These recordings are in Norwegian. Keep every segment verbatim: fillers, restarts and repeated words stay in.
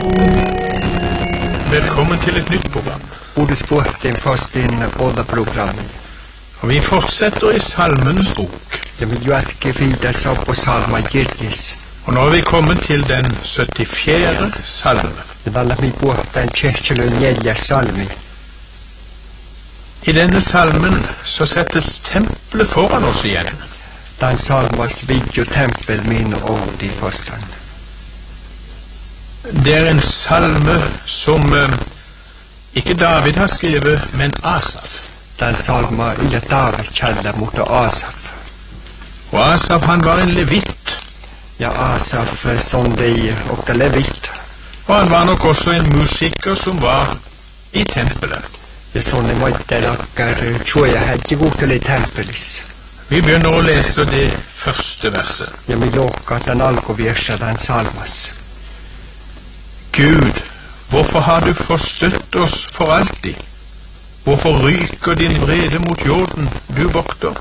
Velkommen til et nytt program. Ordspråken fast inn poddeprogrammet. Og vi fortsetter i Salmenes bok. Det vil jo ikke finnes opp på salmen Girtis. Og nå er vi kommet til den syttifjerde salme. Det var vi på den kyrkjelen gjelder salmen. I denne salmen så settes tempelet foran oss igjen. Den salmas vidjo tempel min og de forstand. Det er en salme som eh, ikke David har skrevet, men Asaf. Den salma ikke David kjeller mot Asaf. Og Asaf, han var en levitt. Ja, Asaf som de og det levitt. Og han var nok også en musiker som var i tempelet. Det er sånne måter akker tjoja hedje god til i tempelis. Vi begynner å lese det første verset. Jeg vil låka at den alkovirsa den salmas. Gud, hvorfor har du forstøtt oss for alltid? Hvorfor ryker din vrede mot jorden, du vokter?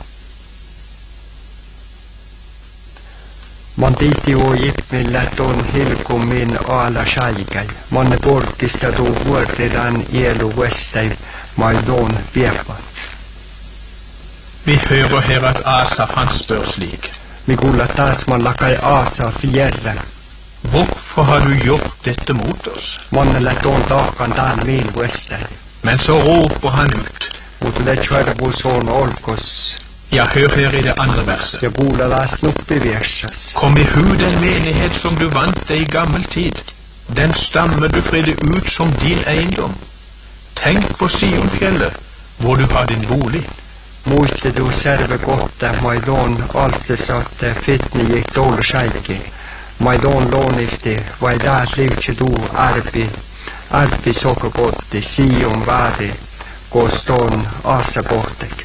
Man diti jo gitt min letton hilko min ala sjaigai. Man er bortista do huorte den elo westei maidon bjefat. Vi hører her at Asaf han spør slik. Vi gulla tas man lakai Asaf gjerre. Hvorfor har du gjort dette mot oss? Man er letton dakan dan min westei. Men så roper han ut. Mot det kjørbo sånn olkos. Ja, hør her i det andre verset. Jeg borde lest opp i versas. Kom i hu den menighet som du vant deg i gammel tid. Den stamme du fridde ut som din eiendom. Tenk på Sionfjellet, hvor du har din bolig. Måtte du serve godt der Maidon alt satt fittne gikk dårlig skjeike. Maidon låniste, var der livkje du arbi, arbi sokkerbotte, Sion vare, gå stån asa bortek.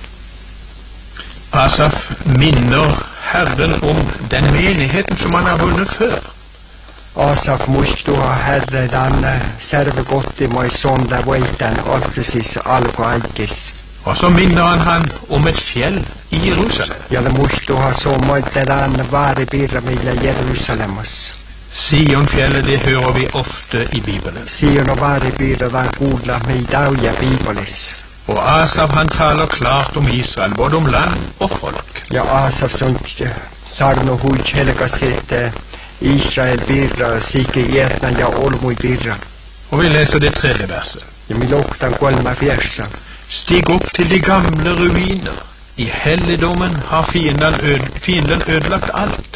Asaf minner Herren om den menigheten som han har vunnet før. Asaf måtte ha herre den serve godt i meg sånn der veiten alt sis alko eikes. Og så minner han han om et fjell i Jerusalem. Ja, det måtte ha så måtte den være pyramide Jerusalemas. Sionfjellet, det hører vi ofte i Bibelen. Sion og være pyramide godla med dauja bibelis. Og Asaf han taler klart om Israel, både om land og folk. Ja, Asaf som sagn og hui kjelga sitt Israel byrra, sikke etna ja olmui byrra. Og vi leser det tredje verset. Ja, mi lukta kolma fjersa. Stig opp til de gamle ruiner. I helligdommen har fienden, ød, fienden ødelagt alt.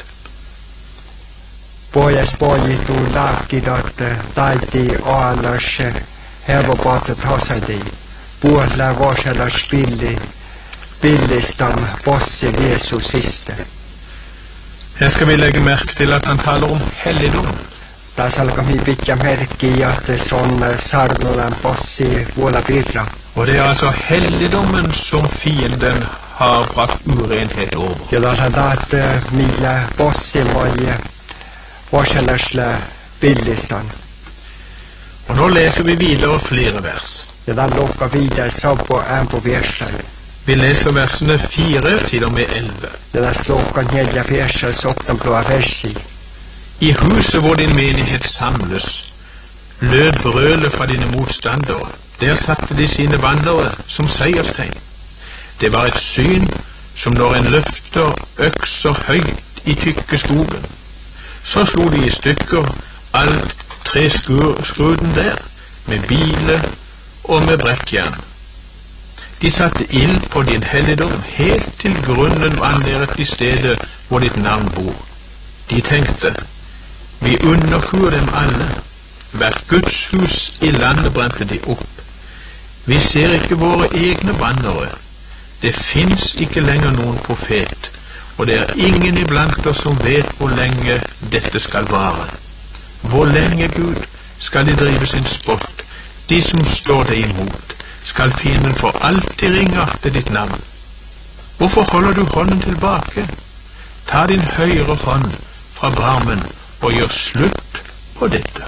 Bojas bojit u lakid at daiti alas heva batset hasadi. Puhla vasalas billi, billistan bosse Jesus siste. Her skal vi legge merke til at han taler om helligdom. Da salga mi bytja merke i at sånn sarnolan bosse vola birra. Og det er altså helligdommen som fienden har brakt urenhet over. Ja, da hadde at mila bosse var vasalas billistan. Og nå leser vi videre flere vers. Ja, da lukka videre så på en på versen. Vi leser versene fire til og med elleve. Ja, da slukka nedja versen så opp den blå versi. I huset hvor din menighet samles, lød brølet fra dine motstandere. Der satte de sine vandrere som seierstegn. Det var et syn som når en løfter økser høyt i tykke skogen. Så slo de i stykker alt tre skruden der, med bile og med brekkjern. De satte ild på din helligdom helt til grunnen vandret i stedet hvor ditt navn bor. De tenkte, vi underkuer dem alle. Hvert Guds hus i landet brente de opp. Vi ser ikke våre egne vandrere. Det finnes ikke lenger noen profet, og det er ingen iblant oss som vet hvor lenge dette skal vare. Hvor lenge, Gud, skal de drive sin spott, de som står deg imot, skal fienden for alltid ringakte ditt navn. Hvorfor holder du hånden tilbake? Ta din høyre hånd fra barmen og gjør slutt på dette.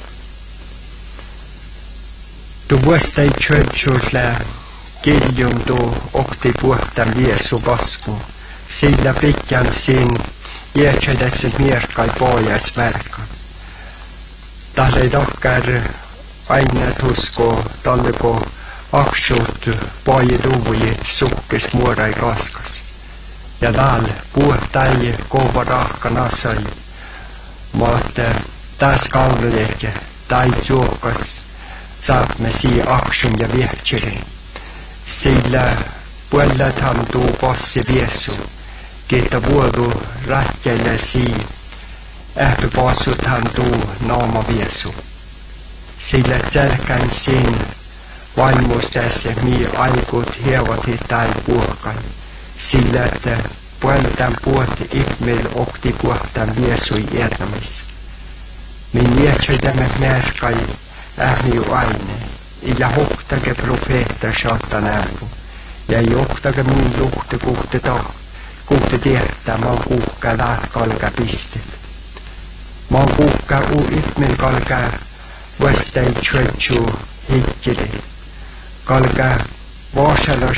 Du vuosta i kyrkjulle giljum du okti puhtan viesu vasku. Sillä pitjan sin iätsädäkset mierkai pojas verkan. Tälle dokkar aina tusko talleko aksut paiduvujit sukkes muorai kaskas. Ja tääl puhtai kova rahka nasai. Mutta taas kaululeke tai juokas saab me sii aksun ja viehtjeri. Sillä puoleltahan tuu passi viesu, ketä vuodu rähkäillä sii. Ähtypassuthan tuu naama viesu. Sillä tselkän siin valmustassa mii aikut hievat hitai puokan. Sillä että puoleltaan puhti ihmeil okti puhtaan viesui etämis. Min viehtjöitämme märkai ähniu aine. Ja hohtake profeetta shatan ääpu. Ja johtake min luhte kuhte ta. Kuhte tietää maan kuhka läht kalka pistil. Maan kuhka u ihmeil kalka vastain tjötsu hittjeli. Kalka vaasalos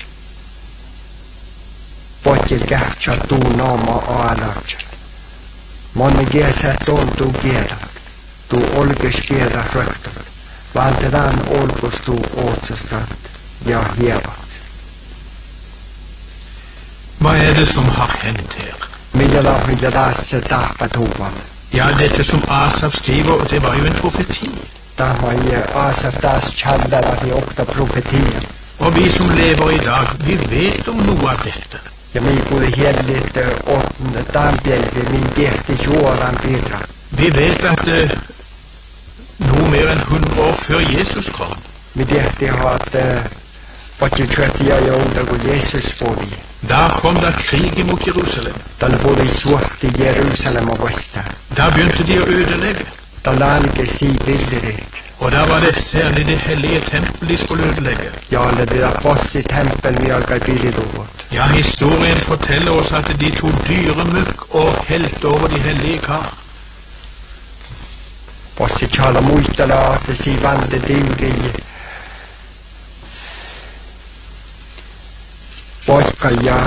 potil kähtsä tuu naama aalaksat. Manne kiesä tontuu kielat. Tuu olkes kielat röhtävät. Vältetään olkustuu otsasta ja hievat. Vad är det som har hänt här? Millä lahmilla tässä tahpatuvan. Ja, detta som Asaf skriver, det var ju en profeti. Tämä ei Asaf taas tjallarati okta profetia. Och vi som lever idag, vi vet om nog av detta. Ja mi kuuli hellit åtne tampelvi min tehti juoran pirra. Vi vet att eh, nog mer än hundra år för Jesus kom. Mi tehti hat patjutsjötiä jouda kun Jesus poli. Da kom det krig mot Jerusalem. Tällä poli suhti Jerusalem vastaan. Da begynte de å ødelegge. Tällä alkoi sii bilderit. Og da var det særlig det hellige tempel de skulle ødelegge. Ja, det der passi tempel mi alkoi billeduvot. Ja, historien forteller oss at de tog dyremykk og helt over de hellige kar. Passi tjala muistella, että sii vande diuri poikka ja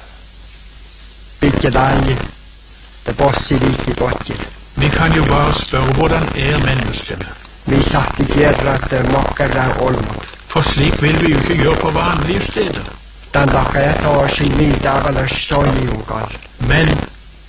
pitkä läi, det passi liikki potjil. Vi kan jo bare spørre hvordan er menneskene. Vi satt i kjerrat makkerra olmot. For slik vil vi jo ikke gjøre på vanlige steder. Den dakka jeg tar sin middageles soijugal. Men,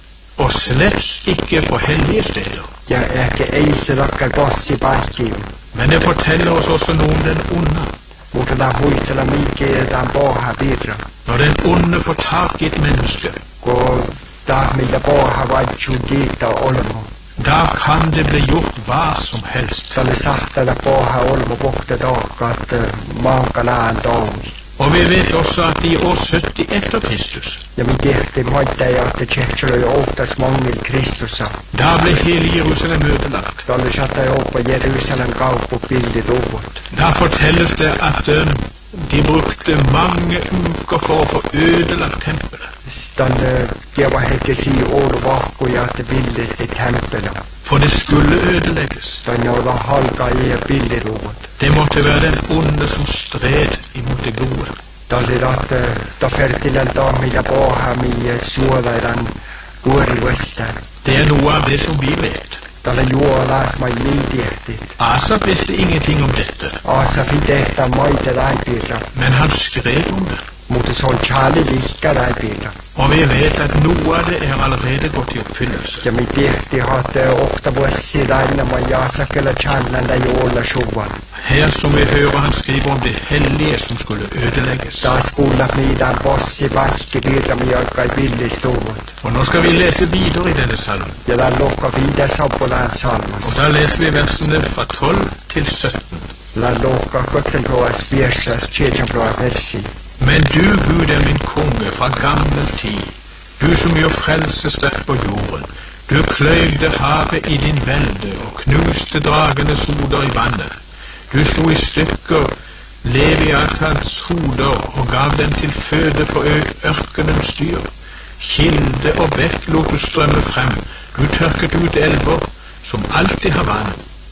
og slett ikke på hellige steder. Ja, ikke eise dakker passi parkiin. Men det forteller oss også noe om den onde. Mutta den huitella mikä den paha pirra. Når den onde får tak i et menneske, Kun tahmilta paha vaitsu kiittää olmo. da kan det bli gjort hva som helst. Tälle sahtella paha olmo pohte taakkaat maankalaan tauni. Og vi vet også at i år sytti etter Kristus, Ja mi tehti moittaja, että tsehtselöi outas mongil Kristusa. da ble hele Jerusalem ødelagt. Tälle saattaa jopa Jerusalem kauppu bildet uvot. Da fortelles det at uh, de brukte mange uker for å få ødelagt tempelet. Tälle kieva hetki sii oulu vahkuja, että bildesti tempelä. For det skulle ødelegges. Tänne olla halkaa ja bildet uvot. Det måtte være den onde som stred imot det gode. Tälle att ta fertilen taamilla paha mi suolaidan kuori vastaan. Det er noe av det som vi vet. Tälle juolas mai liitihti. Asaf visste ingenting om dette, Asafi tehtä maita läipirra. men han skrev om det. Mutta se on Charlie liikka läipirra. Og vi vet at noe av det er allerede gått i oppfyllelse. Ja mi tehti hat ofta vuossi aina ma jaasakella Charlanda juolla suvan. Her som vi hører han skriver om det hellige som skulle ødelegges. Taas kuulla niitä possi vaikki pirra mi alkai pillistuvut. Og nå skal vi lese videre i denne salmen. Ja den lukka viides hoppulaan Og salmas. da leser vi versene fra tolv til sytten. La lukka kuttenproas piersas tjetanproas versi. Men du, Gud, er min konge fra gammel tid, du som gjør frelsesverk på jorden. Du kløyvde havet i din velde og knuste dragenes hoder i vannet. Du slo i stykker Leviatans hoder og gav dem til føde for ørkenens dyr. Kilde og bekk lot du strømme frem. Du tørket ut elver som alltid har vann.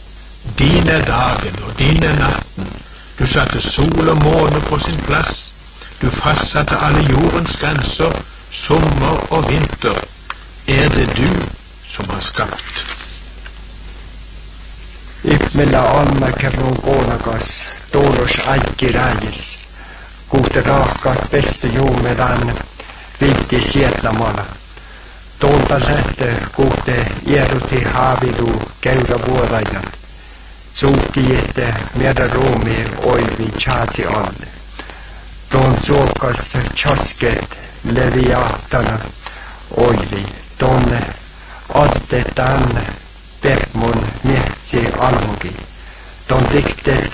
Din er dagen og din er natten. Du satte sol og måne på sin plass. Du fastsatte alle jordens grenser, sommer og vinter. Er det du som har skapt? Ipmillä almakevun koonakas, toulos aikki rääjis. Kuhte rahkat pestu juumedan, viitti sietlamalla. Tuolta lähtö kuhte ieruti haavidu käydä vuodajan. Suukki ette meidän ruumi oivi tjaatsi alle. Tuon suokas tjosket leviahtana oili. Tuonne ottetaan Pepmun mietsi almuki. Tuon tikteet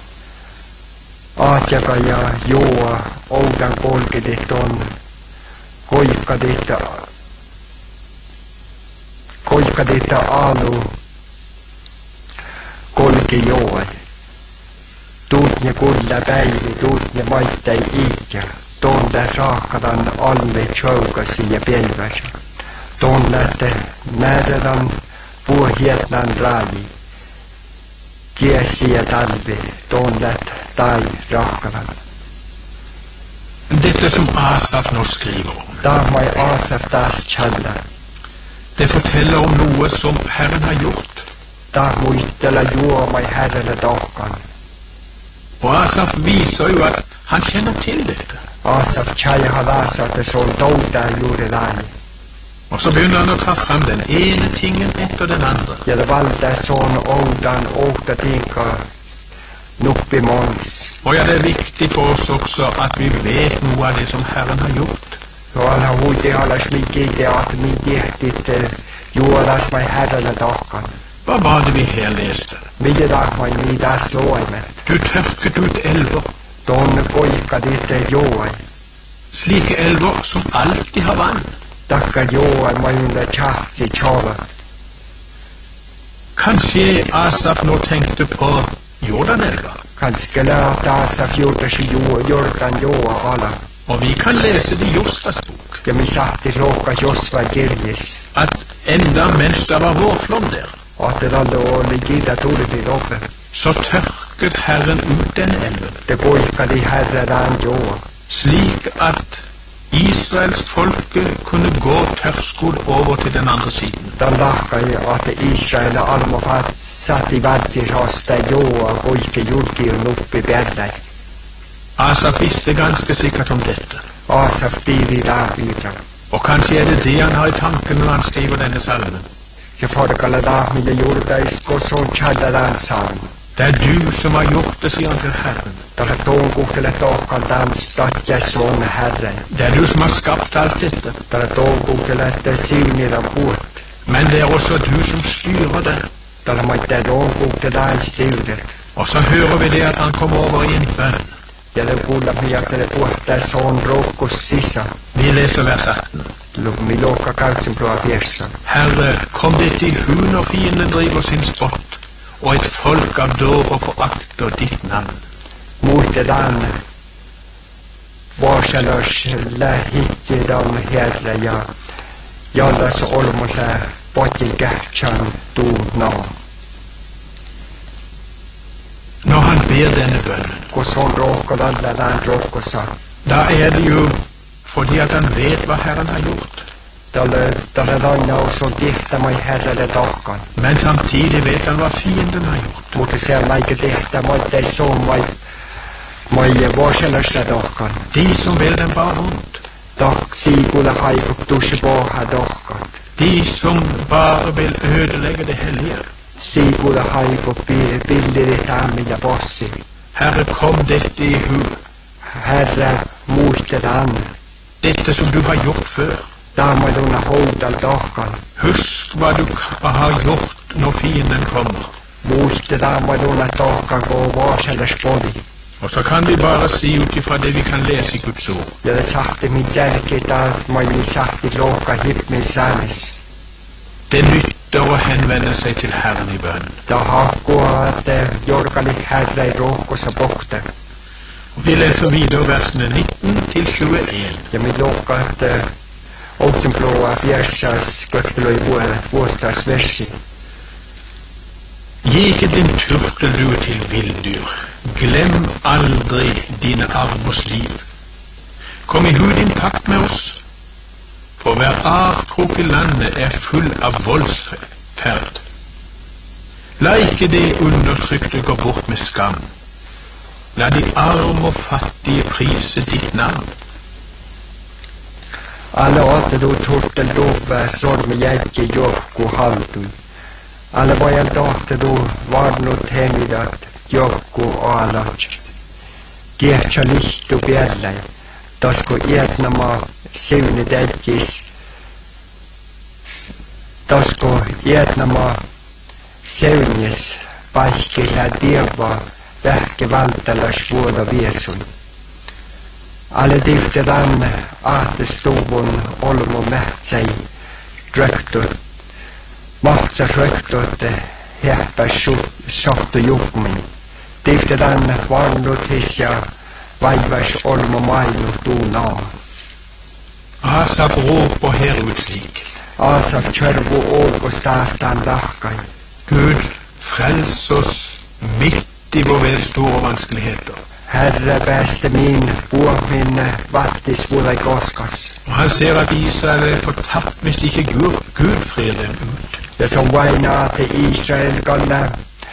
aatjaka ja juua oudan kolkidit on koikkadit koikkadit aalu kolki joe. Tuut ja kulla päivi, tuut ja vaittai iikja. Tuonne raakadan alle tjoukasi ja päiväsi. Tuonne määrädan puohietnan raaji. Kiesi ja talvi, tuonne tai rahkadan. Dette som Asaf nå skriver om, Da mai Asaf das tjalla. det forteller om noe som Herren har gjort. Da muistella juo mai herrelle dohkan. Og Asaf viser jo at han kjenner til dette. Asaf tjaja halasa te sol douda juuri laani. Og så begynner han å ta frem den ene tingen etter den andre. Ja det valda son oudan ouda tinka nuppi mons. Og ja, det er viktig for oss også at vi vet noe av det som Herren har gjort. Ja alla huiti alas mi kiite at mi tihtit juolas mai herrelle dohkan. Hva var det vi her leste? Mille dag mai mi das loimet. Du tørket ut elver, Tuonne koikka ditte juoi. slike elver som alltid har vann. Takka juoi majunne tjahtsi tjova. Kanskje Asaf nå tenkte på Jordanelva. Kanske lät Asaf juutasi juo Jordan juo ala. Og vi kan lese det i Josvas bok, Ja mi sahti ruokka Josva kirjis. at enda mens det var vårflom der, Aatelalle oli kiitä tulvi loppe. så tørket Herren ut den elven, Te koikkadi herredaan juo. slik at Israels folke kunne gå tørrskodd over til den andre siden. Dan lahkai at Israel almo sati vatsi rosta juo koikki julki nuppi perrei. Asaf visste ganske sikkert om dette, Asaf piiri Davida. og kanskje er det det han har i tanken når han skriver denne salmen. Ja forkalla dahmille juurdais koson tjalladaan saan. Det er du som har gjort det, sier han til Herren. Tällä tuon kuhtele tohkaltaan statja son herre. Det er du som har skapt alt dette, Tällä tuon kuhtele että silmillä puut. men det er også du som styrer det. Tällä maitte tuon kuhtelaan sivdet. Og så hører vi det at han kommer over i en bønn. Ja det kuulla miattele puhtaa son roukkus sisä. Vi leser vers atten. Mi luokka kautsin plua fiersa. Herre, kom det i hu når fienden driver sin spott, og et folk av dårer forakter ditt navn. Muistetaan vuoselos lähittidan herre ja jallas olmulle potil kähtsän tuu nao. Når han ber denne bønnen, Kun son rohkadan lään rohkossa. da er det jo fordi at han vet hva Herren har gjort. Tälle tälle lainaus on tehtämai herrelle tahkan. Men samtidig vet han hva fienden har gjort. Mutta siellä eikä tehtä moittei son mai mai vuoselosta tahkan. De som vil dem bare vondt. Tak siikulle haikuk tusse poha tahkan. De som bare vil ødelegge det hellige. Siikulle haikuk pilliri tämmi ja possi. Herre, kom dette i hu. Herre, muistetaan. Dette som du har gjort før. Taamaduna houdal tahkan. Husk hva du har gjort når fienden kommer. Muistetaan maduna tahkan koo vuoselos poli. Og så kan vi bare si ut ifra det vi kan lese i Guds ord. Ja det sahti mit jälki taas mai sahti lohka hipmin säänis. Det nytter å henvende seg til Herren i bønnen. Da hakkua että jorkali herre rohkossa pohte. Vi leser videre versene nitten til tjueen. Ja mi lohka että otsin plua fjersas köttelöi vuostas versi. Gi ikke din turteldue til villdyr. Glem aldri dine armers liv. Kom i hu din pakt med oss, for hver avkrok i landet er full av voldsferd. La ikke de undertrykte gå bort med skam. La de arme og fattige prise ditt navn. Alle åtte då torten lova sorme jägge jokku haldui. Alle vajan tahte då varnut hemidat jokku alat. Kiehtsä lihtu pierläi. Tasko ietnama sivni tätkis. Tasko ietnama sivnis paikkeja tieva vähke valtalas vuoda viesun. Alle tiltedan ahtestuvun olmo mähtsäi röktut. Mahtsa röktut häppäs sohtu juhmin. Tiltedan varnut hisja vaivas olmo mailu tuunaa. Asaf råper herut slik. Asaf kjørvu ågos taastaan lahkai. Gud, frels oss midt i våre store vanskeligheter. Herre, päästä min puomin vattis vuodai koskas. Og han ser at Israel er fortapt hvis ikke Gud, Gud frir dem ut. Ja som vainaa te Israel kanna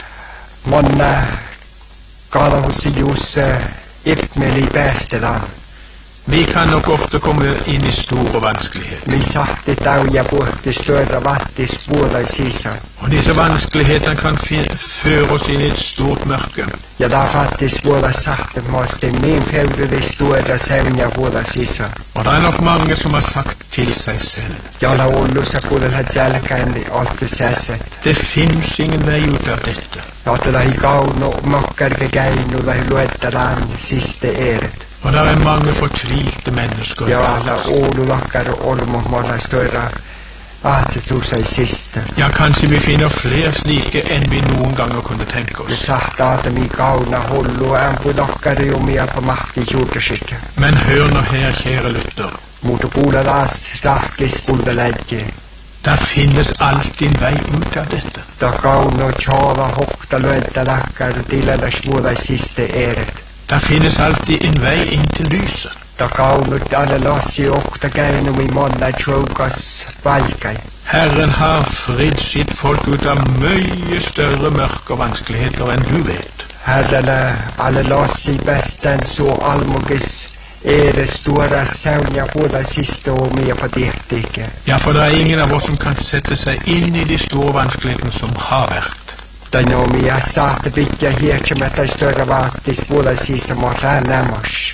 monna kalhusi jusse ipmeli päästetään. Vi kan nok ofte komme inn i store vanskeligheter. Mi sahti tauja puhti større vattis vuodai sisään. Og disse vanskelighetene kan føre oss inn i et stort mørke. Ja da fattis vuoda sahti måste min fevdeli større sevnja vuoda sisään. Og det er nok mange som har sagt til seg selv. Ja la ullussa kuudelha jälkäin olti säset. Det finnes ingen vei ut av dette. Ja te lahi kauno mokkarke käinu lahi luettelaan siste eret. Og det er mange fortvilte mennesker. Ja alla oululakkar olmo måla større ahtetusa i siste. Ja, kanskje vi finner flere slike enn vi noen ganger kunne tenke Det oss. sagt at mi kauna hullu ämpulakkari jo mia på mahti juurtasikke. Men hør nå her, kjære lytter. Muutu kuule taas rahkis kulveläikki. Det finnes alltid en vei ut av dette. Da kauno tjava hokta löitä lakkar tilalas vuodai siste eret. Det finnes alltid en vei inn til lyset. Da kaunut alle lassi okta käinu mi monna tjoukas vaikai. Herren har fridd sitt folk ut av mye større mørke og vanskeligheter enn du vet. Herrele alle lassi bestän så almugis ere stora sävnja vuodai siste och mia på tihtike. Ja, for det er ingen av oss som kan sette seg inn i de store vanskelighetene som har vært. Tänne mia saatte pitkä hieksemättä större vaattis vuodai sisse måtään nämmas.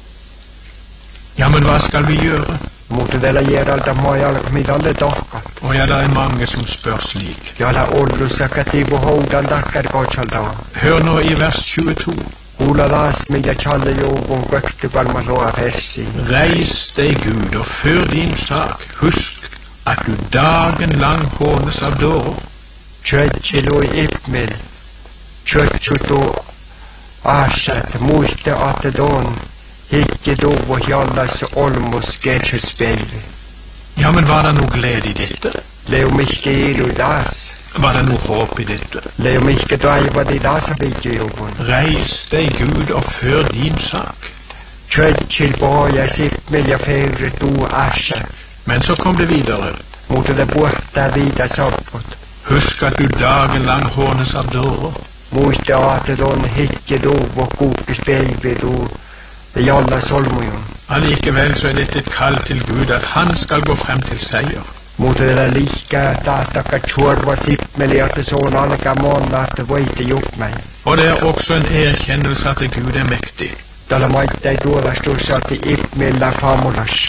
Ja, men hva skal vi gjøre? Mutta vielä järältä mojalla mitä oli tohkat. Og ja, det er mange som spør slik. Jalla ollusaka tivu houdan takkar kotsalta. Hør nå i vers tjueto. Kuula taas mitä challe joukun kökty palma loa fessi. Reis deg, Gud, og før din sak. Husk at du dagen lang hånes av dårer. Tjötsilui ipmil. Tjötsutu asat muiste ate don. Hikki tuvu jallas olmus ketsuspelvi. Ja, men var det noe glede i dette? Leu mihke ilu taas. Var det noe håp i dette? Leu mihke toivodi taas pitki joukun. Reis deg, Gud, og før din sak. Tjötsil poja sipmil ja fevre tu asat. Men så kom det videre. Mutta te puhtaa viita sopput. Husk at du dagen lang hånes av dårer. Muiste ate don hikki tuvu kuukispelvi tu. Jalla solmujun. Allikevel så er dette et kall til Gud at han skal gå frem til seier. Mutta tällä liikkaa tahtakka tjorva sippmeli, että se on alkaa monna, että voitte jukmai. Og det er også en erkjennelse at Gud er mektig. Tällä maittai tuolastussa, että ipmillä famulas.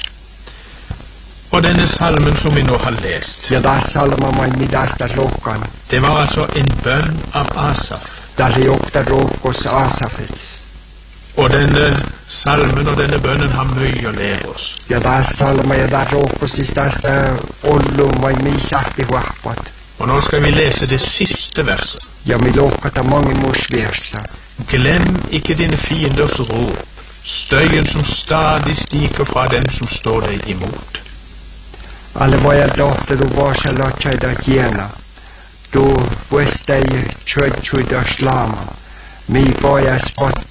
Og denne salmen som vi nå har lest, Ja taas salmaman midasta luokkaan. det var altså en bønn av Asaf. Tällä jokta ruukkus Asafil. Og denne salmen og denne bønnen har mye å lære oss. Ja taas salma ja taas ruukkusis tästä ollu vai miisahti vahvat. Og nå skal vi lese det siste verset. Ja mi luokkata mange musvirsa. Glem ikke dine fienders rop, støyen som stadig stiger fra dem som står deg imot. Alle voja lohte du vasa lotsaida hiena. Du vuestai tjötsuida slama. Mi poja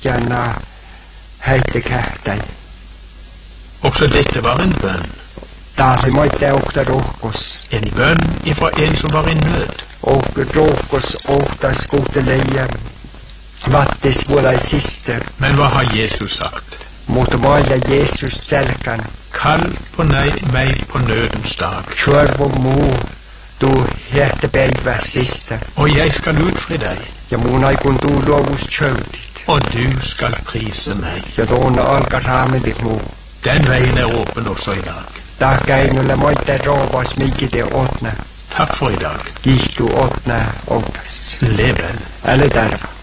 spotjana heitte kähtäi. Også dette var en bønn. Där måtte åkta råkos. En bønn ifra en som var i nød. Och råkos åkta skoteleie. Vattis våra i siste. Men hva har Jesus sagt? Måtte valda Jesus selkan. Kall på nei, meg på nødens dag. Kör vår mo. Du hette belva siste. Og jeg skal utfri deg. Ja mona i kun du lovus kjøvdit. Og du skal prise meg. Ja dona alka rame ditt mo. Den veien er åpen også i dag. Takka ei nulle moitte rovas mykje det åtne. Takk for i dag. Gihtu åtne åtas. Lev vel. Eller derva.